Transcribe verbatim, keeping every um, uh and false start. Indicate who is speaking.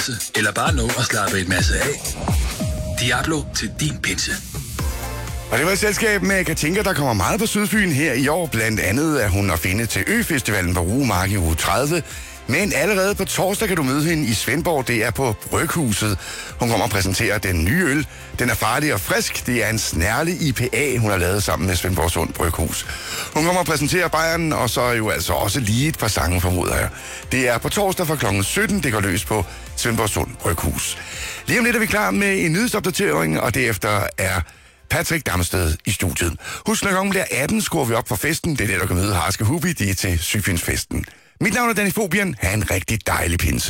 Speaker 1: pinse, eller bare nå at slappe en masse af. Diablo til din pinse.
Speaker 2: Og det var et selskab med Katinka, der kommer meget på Sydfyn her i år. Blandt andet er hun at finde til Ø-festivalen på Rugemark i uge tredive. Men allerede på torsdag kan du møde hende i Svendborg. Det er på Bryghuset. Hun kommer og præsenterer den nye øl. Den er farlig og frisk. Det er en snærlig I P A, hun har lavet sammen med Svendborg Sund Bryghus. Hun kommer og præsenterer Bayern, og så jo altså også lige et par sange, formoder jeg. Det er på torsdag fra klokken sytten. Det går løs på Svendborg Sund Bryghus. Lige om lidt er vi klar med en nyhedsopdatering, og derefter er Patrick Damsted i studiet. Husk, når klokken bliver atten, skruer vi op for festen. Det er det, der kan møde Harske Hubi. Det er til Sydfynsfesten. Mit navn er Danny Fobian. Ha' en rigtig dejlig pinse.